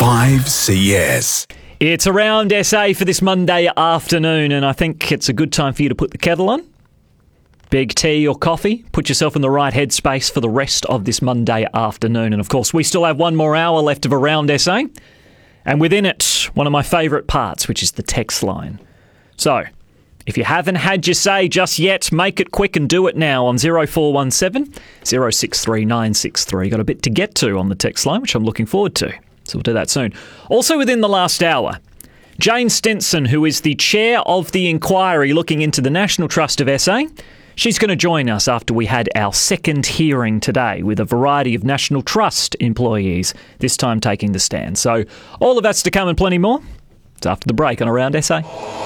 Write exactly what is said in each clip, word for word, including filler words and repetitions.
five C S. It's Around S A for this Monday afternoon, and I think it's a good time for you to put the kettle on. Big tea or coffee. Put yourself in the right headspace for the rest of this Monday afternoon. And of course, we still have one more hour left of Around S A. And within it, one of my favourite parts, which is the text line. So, if you haven't had your say just yet, make it quick and do it now on zero four one seven, zero six three nine six three. Got a bit to get to on the text line, which I'm looking forward to. So we'll do that soon. Also within the last hour, Jane Stenson, who is the chair of the inquiry looking into the National Trust of S A, she's going to join us after we had our second hearing today with a variety of National Trust employees, this time taking the stand. So all of that's to come and plenty more. It's after the break on Around S A.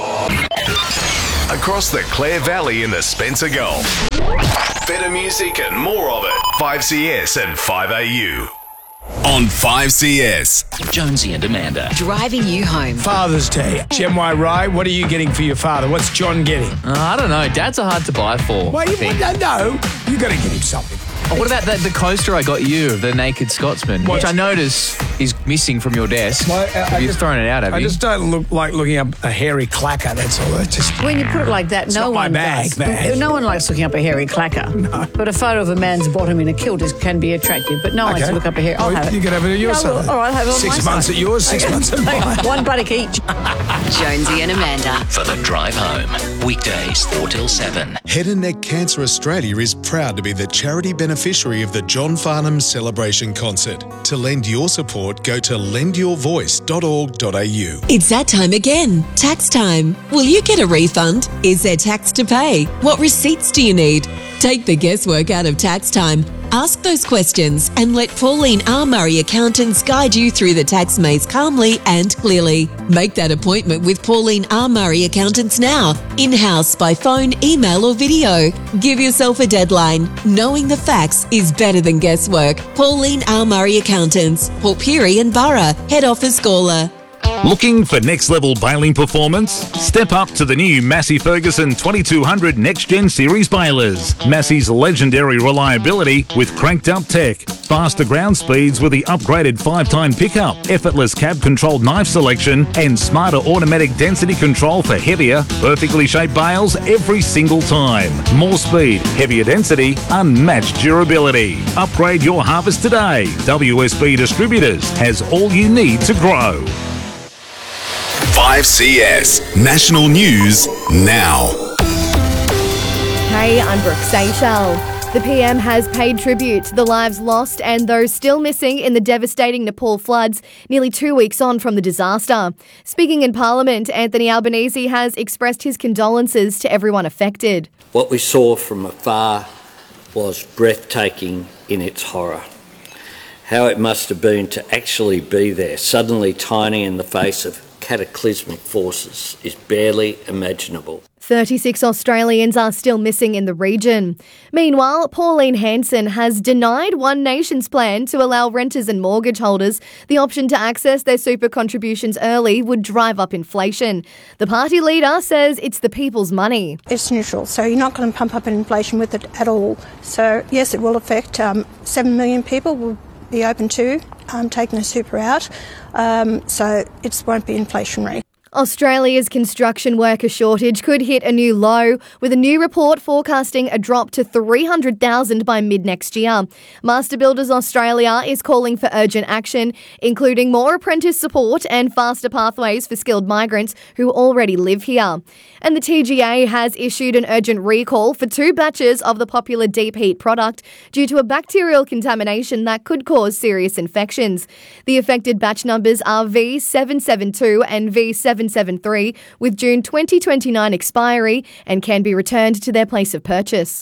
Across the Clare Valley in the Spencer Gulf. Better music and more of it. five C S and five A U. On five C S. Jonesy and Amanda. Driving you home. Father's Day. Gem Y Rye, what are you getting for your father? What's John getting? Uh, I don't know. Dads are hard to buy for. Well, you, no, no, you got to get him something. Oh, what about the, the coaster I got you, the Naked Scotsman, What? which I notice is missing from your desk. Well, I- I You've just- thrown it out, have I you? just don't look like looking up a hairy clacker, that's all. It's just... When you put it like that, It's no not my one bag, does. man. No one likes looking up a hairy clacker. No. But a photo of a man's bottom in a kilt is, can be attractive. But no one likes to look up a hair. I'll Oh, have it. you can have it at your No, side. well, all right, have it on Six my months side. at yours, six Okay. months at mine. One buttock each. Jonesy and Amanda. For the drive home. Weekdays four till seven. Head and Neck Cancer Australia is proud to be the charity beneficiary of the John Farnham Celebration Concert. To lend your support, go to lend your voice dot org dot a u. It's that time again. Tax time. Will you get a refund? Is there tax to pay? What receipts do you need? Take the guesswork out of tax time. Ask those questions and let Pauline R. Murray Accountants guide you through the tax maze calmly and clearly. Make that appointment with Pauline R. Murray Accountants now, in-house, by phone, email or video. Give yourself a deadline. Knowing the facts is better than guesswork. Pauline R. Murray Accountants, Port Pirie and Borough, Head Office Gawler. Looking for next-level baling performance? Step up to the new Massey Ferguson twenty-two hundred Next Gen Series balers. Massey's legendary reliability with cranked-up tech, faster ground speeds with the upgraded five-time pickup, effortless cab-controlled knife selection, and smarter automatic density control for heavier, perfectly shaped bales every single time. More speed, heavier density, unmatched durability. Upgrade your harvest today. W S B Distributors has all you need to grow. five C S. National News now. Hey, I'm Brooke Seychelles. The P M has paid tribute to the lives lost and those still missing in the devastating Nepal floods nearly two weeks on from the disaster. Speaking in Parliament, Anthony Albanese has expressed his condolences to everyone affected. What we saw from afar was breathtaking in its horror. How it must have been to actually be there, suddenly tiny in the face of cataclysmic forces, is barely imaginable. thirty-six Australians are still missing in the region. Meanwhile, Pauline Hanson has denied One Nation's plan to allow renters and mortgage holders the option to access their super contributions early would drive up inflation. The party leader says it's the people's money. It's neutral, so you're not going to pump up inflation with it at all. So yes, it will affect um, seven million people will be open to um, taking the super out, um, so it won't be inflationary. Australia's construction worker shortage could hit a new low, with a new report forecasting a drop to three hundred thousand by mid-next year. Master Builders Australia is calling for urgent action, including more apprentice support and faster pathways for skilled migrants who already live here. And the T G A has issued an urgent recall for two batches of the popular Deep Heat product due to a bacterial contamination that could cause serious infections. The affected batch numbers are V seven seven two and V seven seven three, with June twenty twenty-nine expiry, and can be returned to their place of purchase.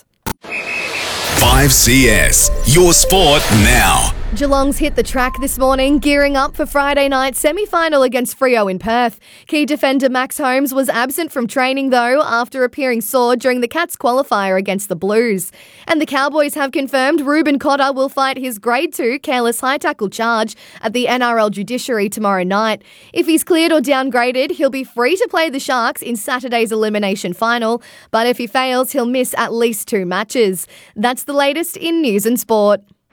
five C S. Your sport now. Geelong's hit the track this morning, gearing up for Friday night semi-final against Freo in Perth. Key defender Max Holmes was absent from training, though, after appearing sore during the Cats qualifier against the Blues. And the Cowboys have confirmed Ruben Cotter will fight his Grade two careless high tackle charge at the N R L judiciary tomorrow night. If he's cleared or downgraded, he'll be free to play the Sharks in Saturday's elimination final, but if he fails, he'll miss at least two matches. That's the latest in news and sport.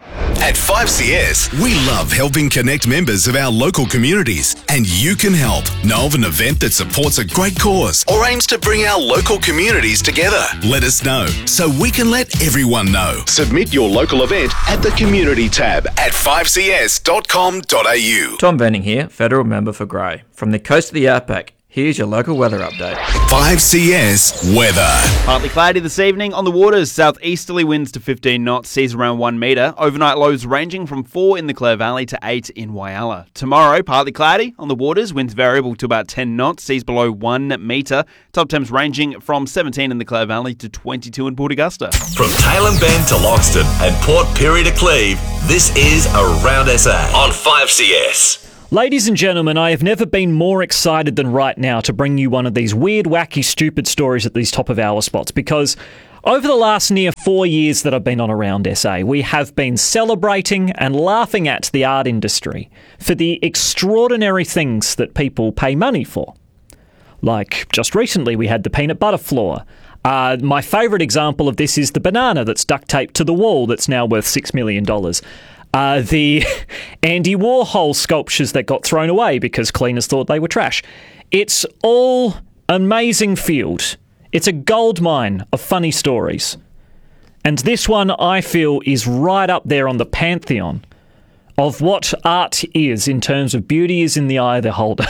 At five C S, we love helping connect members of our local communities, and you can help. Know of an event that supports a great cause or aims to bring our local communities together? Let us know so we can let everyone know. Submit your local event at the Community tab at five c s dot com dot a u. Tom Venning here, Federal Member for Grey. From the coast of the Outback, here's your local weather update. five C S weather. Partly cloudy this evening on the waters. Southeasterly winds to fifteen knots, seas around one metre. Overnight lows ranging from four in the Clare Valley to eight in Whyalla. Tomorrow, partly cloudy on the waters. Winds variable to about ten knots, seas below one metre. Top temps ranging from seventeen in the Clare Valley to twenty-two in Port Augusta. From Tailem Bend to Loxton and Port Pirie to Cleve, this is Around S A on five C S. Ladies and gentlemen, I have never been more excited than right now to bring you one of these weird, wacky, stupid stories at these top of hour spots, because over the last near four years that I've been on Around S A, we have been celebrating and laughing at the art industry for the extraordinary things that people pay money for. Like, just recently we had the peanut butter floor. Uh, my favourite example of this is the banana that's duct taped to the wall that's now worth six million dollars. Uh, the Andy Warhol sculptures that got thrown away because cleaners thought they were trash. It's all amazing field. It's a gold mine of funny stories. And this one, I feel, is right up there on the pantheon of what art is in terms of beauty is in the eye of the beholder.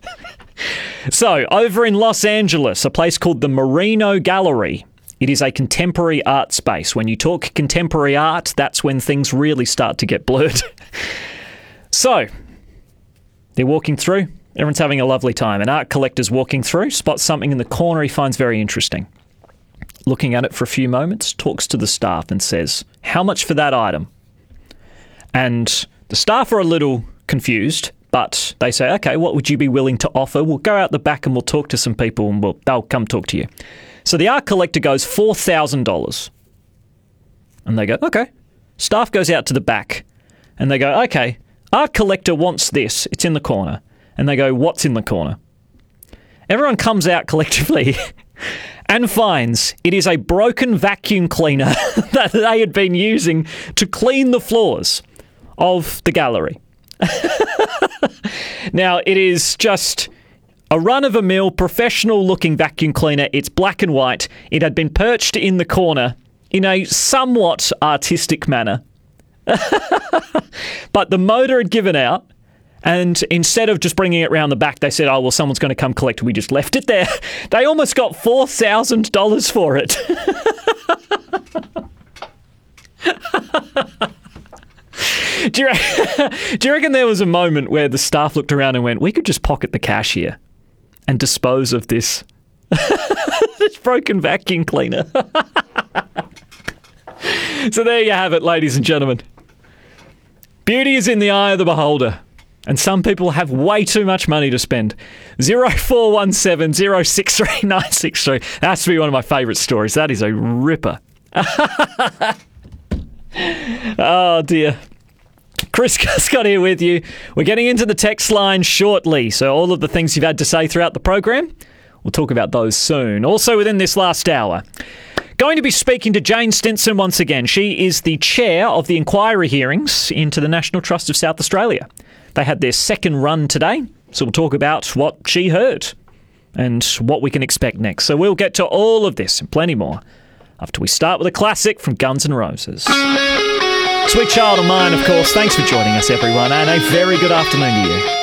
So, over in Los Angeles, a place called the Merino Gallery. It is a contemporary art space. When you talk contemporary art, that's when things really start to get blurred. So, they're walking through. Everyone's having a lovely time. An art collector's walking through, spots something in the corner he finds very interesting. Looking at it for a few moments, talks to the staff and says, "How much for that item?" And the staff are a little confused, but they say, "Okay, what would you be willing to offer? We'll go out the back and we'll talk to some people and we'll, they'll come talk to you." So the art collector goes four thousand dollars. And they go, "Okay." Staff goes out to the back and they go, "Okay, art collector wants this. It's in the corner." And they go, "What's in the corner?" Everyone comes out collectively and finds it is a broken vacuum cleaner that they had been using to clean the floors of the gallery. Now, it is just a run-of-a-mill, professional-looking vacuum cleaner. It's black and white. It had been perched in the corner in a somewhat artistic manner. But the motor had given out, and instead of just bringing it round the back, they said, "Oh, well, someone's going to come collect it." We just left it there. They almost got four thousand dollars for it. Do you, reckon, do you reckon there was a moment where the staff looked around and went, "We could just pocket the cash here and dispose of this this broken vacuum cleaner"? So there you have it, ladies and gentlemen. Beauty is in the eye of the beholder, and some people have way too much money to spend. zero four one seven, zero six three, nine six three. That has to be one of my favourite stories. That is a ripper. Oh, dear. Chris Scott here with you. We're getting into the text line shortly, so all of the things you've had to say throughout the program, we'll talk about those soon. Also within this last hour, going to be speaking to Jane Stinson once again. She is the chair of the inquiry hearings into the National Trust of South Australia. They had their second run today, so we'll talk about what she heard and what we can expect next. So we'll get to all of this and plenty more after we start with a classic from Guns N' Roses. Sweet Child of Mine, of course. Thanks for joining us, everyone, and a very good afternoon to you.